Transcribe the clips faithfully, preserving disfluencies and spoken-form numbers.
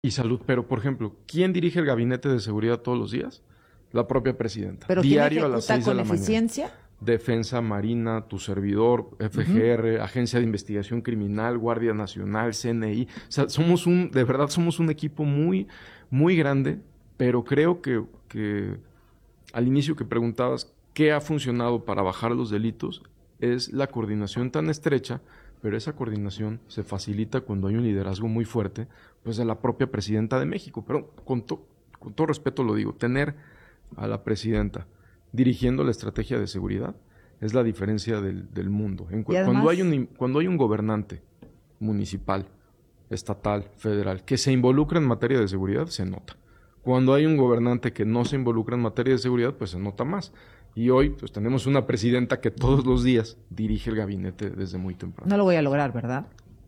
y salud. Pero, por ejemplo, ¿quién dirige el gabinete de seguridad todos los días? La propia presidenta. ¿Pero Diario a quién las ejecuta seis de con la mañana. eficiencia? Defensa, Marina, tu servidor, F G R, Ujú. Agencia de Investigación Criminal, Guardia Nacional, C N I. O sea, somos un, de verdad somos un equipo muy, muy grande, pero creo que, que al inicio que preguntabas qué ha funcionado para bajar los delitos es la coordinación tan estrecha, pero esa coordinación se facilita cuando hay un liderazgo muy fuerte, pues de la propia presidenta de México. Pero con, to, con todo respeto lo digo, tener a la presidenta dirigiendo la estrategia de seguridad es la diferencia del, del mundo. En, Y además, cuando, hay un, cuando hay un gobernante municipal, estatal, federal, que se involucra en materia de seguridad, se nota. Cuando hay un gobernante que no se involucra en materia de seguridad, pues se nota más. Y hoy pues tenemos una presidenta que todos los días dirige el gabinete desde muy temprano. no lo voy a lograr, ¿verdad?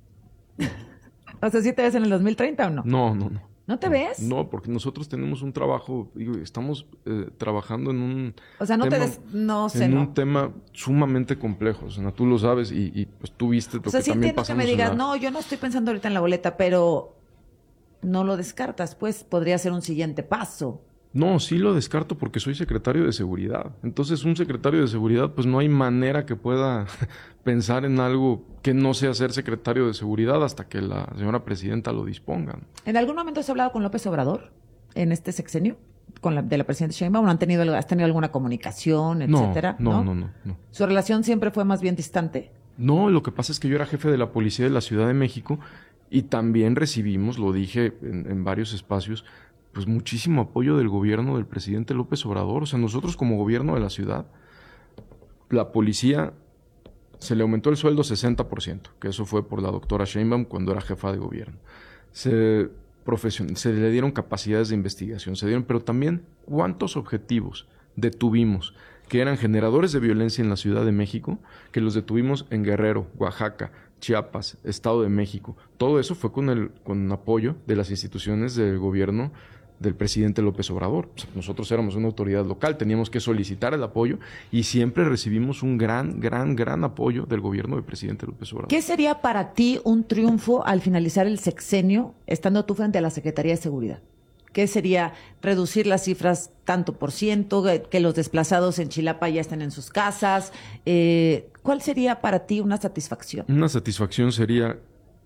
O sea, ¿sí te ves en el dos mil treinta o no? No, no, no. ¿No te No, ves? no, porque nosotros tenemos un trabajo, digo, estamos eh, trabajando en un O sea, no tema, te des... No sé, en ¿no? un tema sumamente complejo. O sea, tú lo sabes y, y pues tú viste lo O sea, que sí también entiendo que pasamos me digas, en la... no, yo no estoy pensando ahorita en la boleta, pero no lo descartas, pues podría ser un siguiente paso. No, sí lo descarto porque soy secretario de seguridad. Entonces, un secretario de seguridad, pues no hay manera que pueda pensar en algo que no sea ser secretario de seguridad hasta que la señora presidenta lo disponga. ¿En algún momento has hablado con López Obrador en este sexenio? Con la, de la presidenta Sheinbaum, ¿han tenido, ¿has tenido alguna comunicación, No, etcétera? no, no, no, no. ¿Su relación siempre fue más bien distante? No, lo que pasa es que yo era jefe de la policía de la Ciudad de México y también recibimos, lo dije en, en varios espacios, pues muchísimo apoyo del gobierno del presidente López Obrador. O sea, nosotros como gobierno de la ciudad, la policía se le aumentó el sueldo sesenta por ciento, que eso fue por la doctora Sheinbaum cuando era jefa de gobierno. Se, profesion- se le dieron capacidades de investigación, se dieron, pero también cuántos objetivos detuvimos que eran generadores de violencia en la Ciudad de México, que los detuvimos en Guerrero, Oaxaca, Chiapas, Estado de México. Todo eso fue con el con apoyo de las instituciones del gobierno del presidente López Obrador. O sea, nosotros éramos una autoridad local, teníamos que solicitar el apoyo y siempre recibimos un gran, gran, gran apoyo del gobierno del presidente López Obrador. ¿Qué sería para ti un triunfo al finalizar el sexenio, estando tú frente a la Secretaría de Seguridad? ¿Qué sería reducir las cifras tanto por ciento, que los desplazados en Chilapa ya estén en sus casas? Eh, ¿Cuál sería para ti una satisfacción? Una satisfacción sería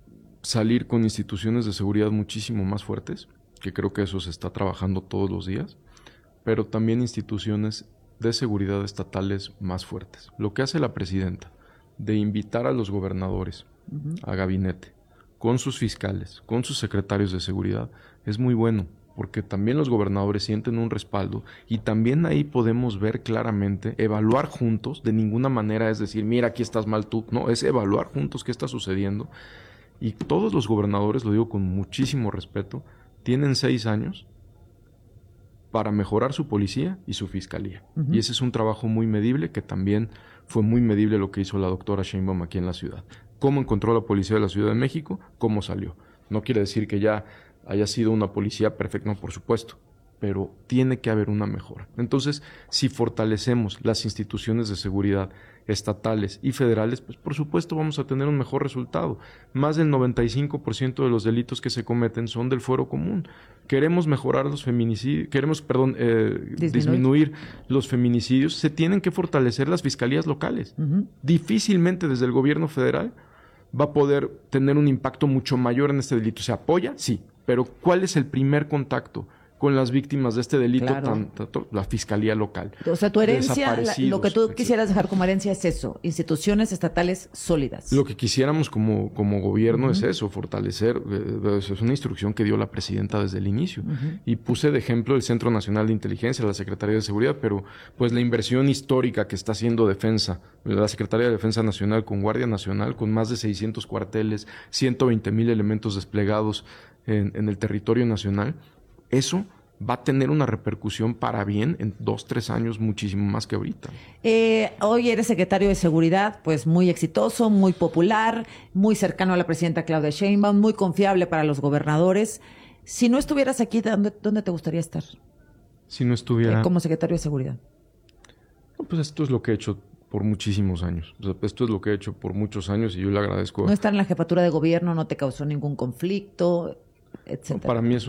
salir con instituciones de seguridad muchísimo más fuertes, que creo que eso se está trabajando todos los días, pero también instituciones de seguridad estatales más fuertes. Lo que hace la presidenta de invitar a los gobernadores uh-huh. a gabinete, con sus fiscales, con sus secretarios de seguridad, es muy bueno, porque también los gobernadores sienten un respaldo y también ahí podemos ver claramente, evaluar juntos, de ninguna manera es decir, mira, aquí estás mal tú, no, es evaluar juntos qué está sucediendo. Y todos los gobernadores, lo digo con muchísimo respeto, tienen seis años para mejorar su policía y su fiscalía. Uh-huh. Y ese es un trabajo muy medible, que también fue muy medible lo que hizo la doctora Sheinbaum aquí en la ciudad. ¿Cómo encontró la policía de la Ciudad de México? ¿Cómo salió? No quiere decir que ya haya sido una policía perfecta, no, por supuesto, pero tiene que haber una mejora. Entonces, si fortalecemos las instituciones de seguridad estatales y federales, pues por supuesto vamos a tener un mejor resultado. Más del noventa y cinco por ciento de los delitos que se cometen son del fuero común. Queremos mejorar los feminicidios, queremos, perdón, eh, disminuir. disminuir los feminicidios, se tienen que fortalecer las fiscalías locales. Uh-huh. Difícilmente desde el gobierno federal va a poder tener un impacto mucho mayor en este delito. ¿Se apoya? Sí, pero ¿cuál es el primer contacto con las víctimas de este delito? Claro. Tan, tan, la fiscalía local? O sea, tu herencia, la, lo que tú etcétera. quisieras dejar como herencia es eso, instituciones estatales sólidas. Lo que quisiéramos como, como gobierno uh-huh. es eso, fortalecer, eh, es una instrucción que dio la presidenta desde el inicio. Uh-huh. Y puse de ejemplo el Centro Nacional de Inteligencia, la Secretaría de Seguridad, pero pues la inversión histórica que está haciendo Defensa, la Secretaría de Defensa Nacional con Guardia Nacional, con más de seiscientos cuarteles, ciento veinte mil elementos desplegados en, en el territorio nacional, eso va a tener una repercusión para bien en dos, tres años, muchísimo más que ahorita. Eh, hoy eres secretario de Seguridad, pues muy exitoso, muy popular, muy cercano a la presidenta Claudia Sheinbaum, muy confiable para los gobernadores. Si no estuvieras aquí, ¿dónde, dónde te gustaría estar? Si no estuviera... Eh, como secretario de Seguridad. No, pues esto es lo que he hecho por muchísimos años. O sea, esto es lo que he hecho por muchos años y yo le agradezco. ¿No estar en la jefatura de gobierno no te causó ningún conflicto? etcétera. Para mí es